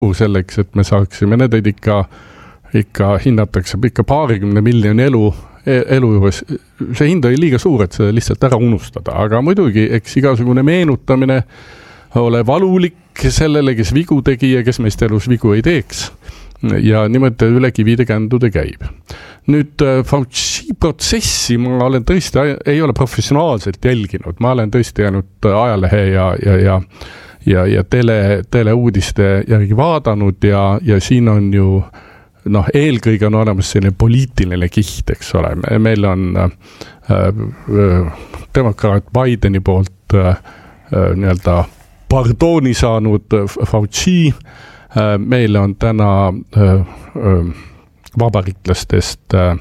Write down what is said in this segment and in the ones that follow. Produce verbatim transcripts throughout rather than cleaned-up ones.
selleks, et me saaksime need ikka, ikka hinnatakse ikka paarikümne miljoni elu, elu juures. See hind oli liiga suur, et seda lihtsalt ära unustada, aga muidugi, eks igasugune meenutamine ole valulik sellele, kes vigu tegi ja kes meist elus vigu ei teeks. Ja niimoodi üle kivide kändude käib. Nüüd Fauci protsessi ma olen tõesti, ei ole professionaalselt jälginud, ma olen tõesti jäänud ajalehe ja, ja, ja, ja, ja tele, teleuudiste järgi vaadanud ja, ja siin on ju, noh, eelkõige on olemas selline poliitiline kiht, eks ole. Meil on äh, demokraat Bideni poolt äh, nii-öelda pardoni saanud Fauci. Meil on täna äh, äh, vabariiklastest äh,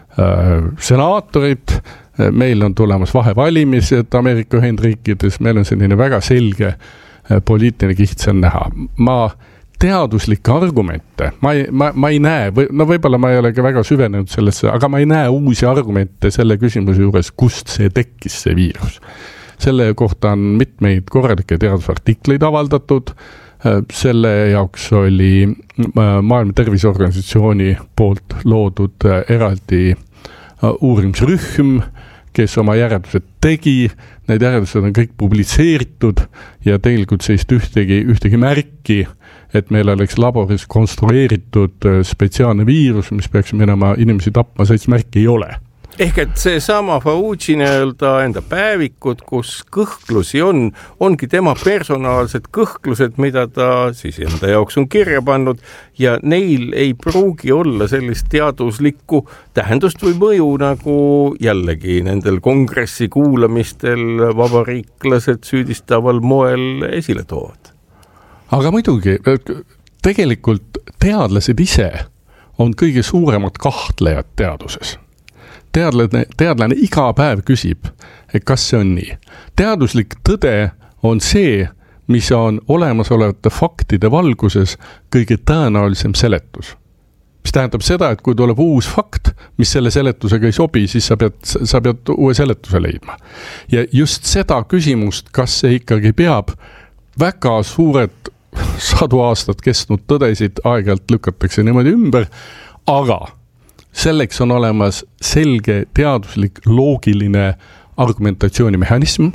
senaatorid, meil on tulemas vahevalimised Ameerika Ühendriikides, meil on selline väga selge äh, poliitiline kiht seal näha. Ma teaduslikke argumente, ma ei, ma, ma ei näe, või, no võib-olla ma ei ole ka väga süvenenud sellesse, aga ma ei näe uusi argumente selle küsimuse juures, kust see tekkis see viirus. Selle kohta on mitmeid korralikke teadusartikleid avaldatud. Selle jaoks oli Maailma Terviseorganisatsiooni poolt loodud eraldi uurimisrühm, kes oma järeldused tegi. Need järeldused on kõik publitseeritud ja tegelikult seist ühtegi, ühtegi märki, et meil oleks laboris konstrueeritud spetsiaalne viirus, mis peaks minema inimesi tapma, sellist märki ei ole. Ehk et see sama Fauci nii-öelda enda päevikud, kus kõhklusi on, ongi tema personaalsed kõhklused, mida ta siis enda jaoks on kirja pannud ja neil ei pruugi olla sellist teaduslikku tähendust või mõju, nagu jällegi nendel kongressi kuulamistel vabariiklased süüdistaval moel esile toovad. Aga muidugi, tegelikult teadlased ise on kõige suuremad kahtlejad teaduses. Teadlane, teadlane iga päev küsib, et kas see on nii. Teaduslik tõde on see, mis on olemasolevate faktide valguses kõige tõenäolisem seletus. Mis tähendab seda, et kui tuleb uus fakt, mis selle seletusega ei sobi, siis sa pead, sa pead uue seletuse leidma. Ja just seda küsimust, kas see ikkagi peab, väga suured sadu aastat kestnud tõdesid aeg-ajalt lükatakse niimoodi ümber, aga selleks on olemas selge teaduslik loogiline argumentatsioonimehhanism.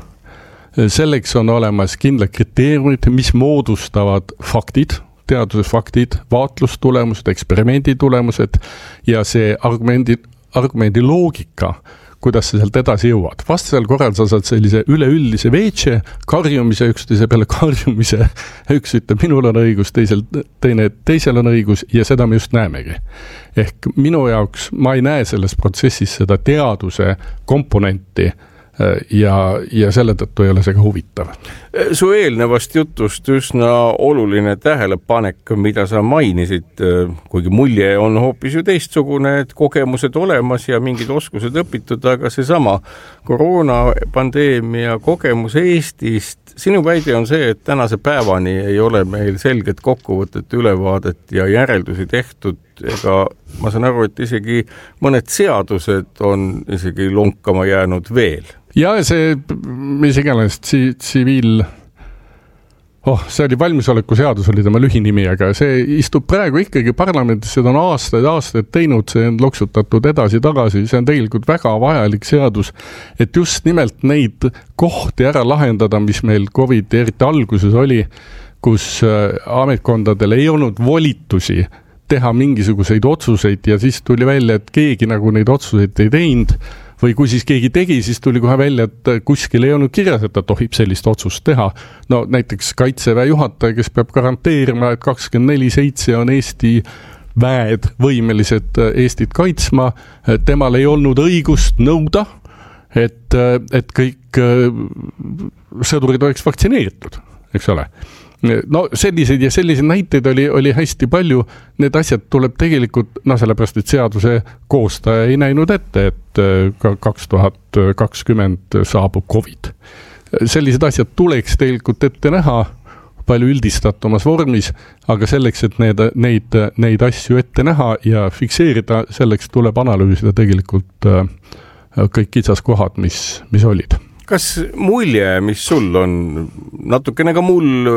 Selleks on olemas kindlad kriteeriumid, mis moodustavad faktid, teaduse faktid, vaatlustulemused, eksperimendi tulemused ja see argumendi, argumendi loogika, kuidas sa sealt edasi jõuad. Vastasel korral sa saad sellise üleüldise veetse, karjumise, üksteise peale karjumise, üks ütleb, minul on õigus, teisel, teine, teisel on õigus ja seda me just näemegi. Ehk minu jaoks ma ei näe selles protsessis seda teaduse komponenti ja, ja selle tõttu ei ole see ka huvitav. Su eelnevast jutust üsna oluline tähelepanek, mida sa mainisid, kuigi mulje on hoopis ju teistsugune, et kogemused olemas ja mingid oskused õpitud, aga see sama koroonapandeemia kogemus Eestist, sinu väide on see, et tänase päevani ei ole meil selget kokkuvõtet, ülevaadet ja järeldusi tehtud, ega ma saan aru, et isegi mõned seadused on isegi lonkama jäänud veel. Ja see, mis iganes tsiviil, oh, see oli valmisoleku seadus, oli tema lühinimi, aga see istub praegu ikkagi parlamendis, seda on aastaid, aastaid teinud, see on loksutatud edasi-tagasi, see on tegelikult väga vajalik seadus, et just nimelt neid kohti ära lahendada, mis meil COVID eriti alguses oli, kus ametkondadel ei olnud volitusi teha mingisuguseid otsuseid ja siis tuli välja, et keegi nagu neid otsuseid ei teinud, või kui siis keegi tegi, siis tuli kohe välja, et kuskil ei olnud kirjas, et ta tohib sellist otsust teha. No näiteks Kaitseväe juhataja, kes peab garanteerima, et kakskümmend neli seitse on Eesti väed võimelised Eestit kaitsma. Temal ei olnud õigust nõuda, et, et kõik sõdurid oleks vaktsineeritud, eks ole. No selliseid ja selliseid näiteid oli, oli hästi palju. Need asjad tuleb tegelikult, no sellepärast, et seaduse koostaja ei näinud ette, et kaks tuhat kakskümmend saabub COVID. Sellised asjad tuleks tegelikult ette näha palju üldistatumas vormis, aga selleks, et need, neid, neid asju ette näha ja fikseerida, selleks tuleb analüüsida tegelikult kõik kitsaskohad, mis, mis olid. Kas mulje, mis sul on, natukene ka mul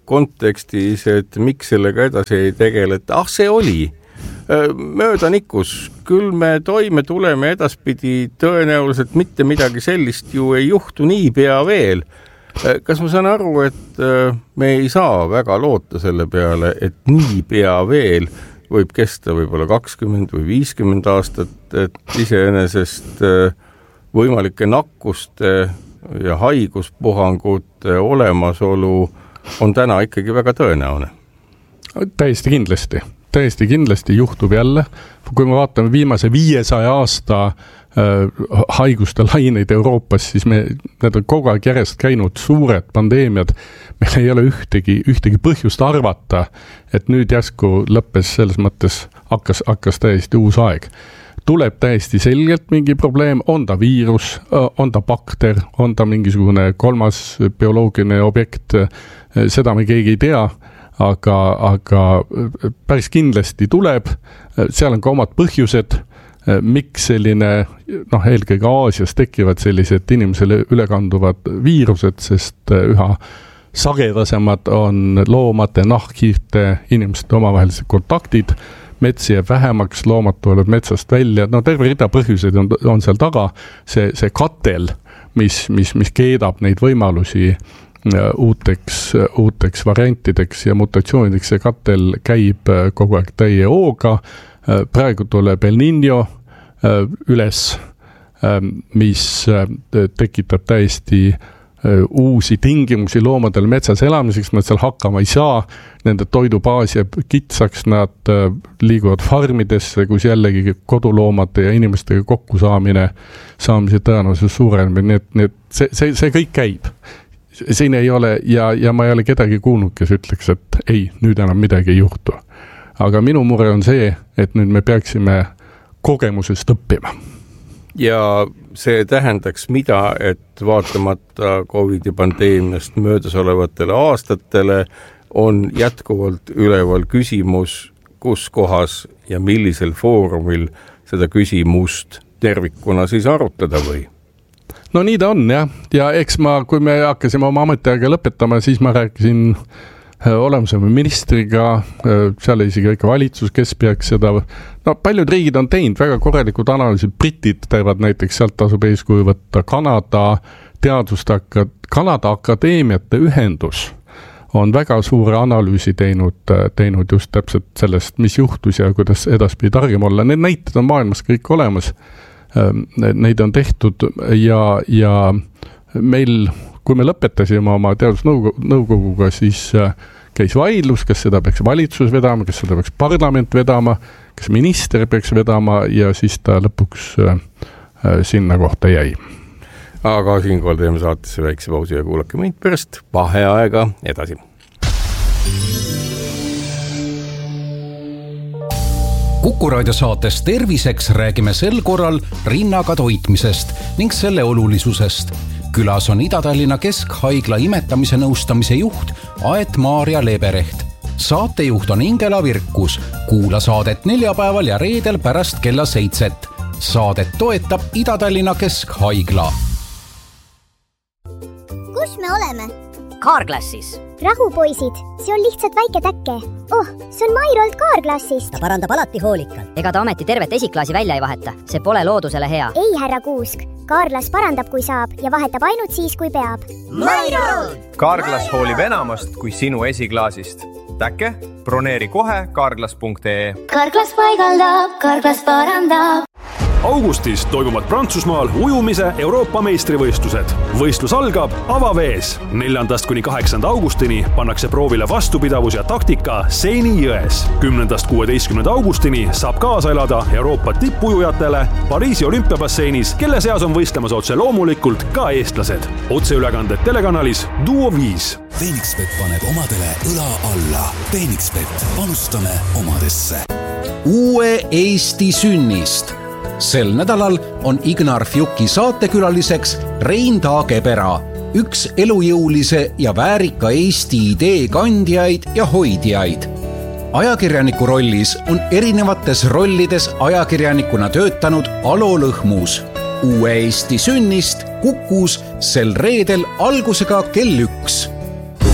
kontekstis, et miks sellega edasi ei tegeleta, ah see oli möödanikus, küll me toime tuleme edaspidi, tõenäoliselt mitte midagi sellist ju ei juhtu nii pea veel. Kas ma saan aru, et me ei saa väga loota selle peale, et nii pea veel võib kesta võib-olla kakskümmend või viiskümmend aastat, et iseenesest võimalike nakkuste ja haiguspuhangute olemasolu on täna ikkagi väga tõenäone? Täiesti kindlasti. Täiesti kindlasti juhtub jälle. Kui me vaatame viimase viiesaja aasta äh, haiguste laineid Euroopas, siis me, need on kogu aeg järjest käinud suured pandeemiad. Meil ei ole ühtegi, ühtegi põhjust arvata, et nüüd järsku lõppes selles mõttes hakkas, hakkas täiesti uus aeg. Tuleb täiesti selgelt mingi probleem, on ta viirus, on ta bakter, on ta mingisugune kolmas bioloogiline objekt, seda me keegi ei tea. Aga, aga päris kindlasti tuleb, seal on ka omad põhjused, miks selline, noh, eelkõige Aasias tekivad sellised inimesele ülekanduvad viirused, sest üha sagedasemad on loomade, nahkhiirte, inimeste omavahelised kontaktid, mets jääb vähemaks, loomad tulevad metsast välja, no terve rida põhjuseid on, on seal taga, see, see katel, mis, mis, mis keedab neid võimalusi uuteks, uuteks variantideks ja mutatsioonideks, see katel käib kogu aeg täie hooga. Praegu tuleb El Niño üles, mis tekitab täiesti uusi tingimusi loomadel metsas elamiseks, nad seal hakkama ei saa, nende toidubaas jääb kitsaks, nad liiguvad farmidesse, kus jällegi koduloomade ja inimestega kokku saamine, saamise tõenäoliselt suurem, nii et, nii et see, see, see kõik käib. Siin ei ole, ja, ja ma ei ole kedagi kuulnud, kes ütleks, et ei, nüüd enam midagi ei juhtu. Aga minu mure on see, et nüüd me peaksime kogemusest õppima. Ja see tähendaks mida, et vaatamata COVID pandeemiast möödas olevatele aastatele on jätkuvalt üleval küsimus, kus kohas ja millisel foorumil seda küsimust tervikuna siis arutada või? No nii ta on, jah. Ja eks ma, kui me hakkasime oma ametiaega lõpetama, siis ma rääkisin olemusema ministriga, seal isegi ikka valitsus, kes peaks seda, no paljud riigid on teinud väga korralikud analüüsid, britid teevad näiteks, sealt tasub eeskuju võtta Kanada teaduste, Kanada akadeemiate ühendus on väga suure analüüsi teinud, teinud just täpselt sellest, mis juhtus ja kuidas edaspidi targem olla. Need näited on maailmas kõik olemas. Neid on tehtud ja, ja meil, kui me lõpetasime oma teadusnõukoguga, siis käis vaidlus, kas seda peaks valitsus vedama, kas seda peaks parlament vedama, kas minister peaks vedama ja siis ta lõpuks sinna kohta jäi. Aga siinkohal teeme saatesse väikse pausi ja kuulake meid pärast vaheaega edasi. Kuku Raadio saates Terviseks räägime sel korral rinnaga toitmisest ning selle olulisusest. Külas on Ida-Tallinna Keskhaigla imetamise nõustamise juht Aet Maarja Lebereht. Saatejuht on Ingela Virkus. Kuula saadet neljapäeval ja reedel pärast kella seitset. Saadet toetab Ida-Tallinna Keskhaigla. Kus me oleme? Kaarklassis. Rahu, poisid, see on lihtsalt väike täkke. Oh, see on Mairolt Kaarklassist. Ta parandab alati hoolikalt. Ega ta ometi tervet esiklaasi välja ei vaheta. See pole loodusele hea. Ei, härra Kuusk. Kaarklas parandab, kui saab ja vahetab ainult siis, kui peab. Mairolt! Kaarklas hoolib enamast kui sinu esiklaasist. Täkke, broneeri kohe kaarklas punkt ee. Kaarklas paigaldab, Kaarklas parandab. Augustis toimuvad Prantsusmaal ujumise Euroopa meistrivõistlused. Võistlus algab avavees. neljandast kuni kaheksanda augustini pannakse proovile vastupidavus ja taktika Seini jões. kümnendast kuueteistkümnenda augustini saab kaasa elada Euroopa tippujujatele Pariisi olümpiabasseinis, kelle seas on võistlemas otse loomulikult ka eestlased. Otseülekanded telekanalis Duo viis. Phoenixbet paneb omadele õla alla. Phoenixbet, panustame omadesse. Uue Eesti sünnist. Sel nädalal on Ignar Fjuki saatekülaliseks Rein Taagepera, üks elujõulise ja väärika Eesti idee kandjaid ja hoidjaid. Ajakirjaniku rollis on erinevates rollides ajakirjanikuna töötanud Alo Lõhmus. Uue Eesti sünnist Kukus sel reedel algusega kell üks.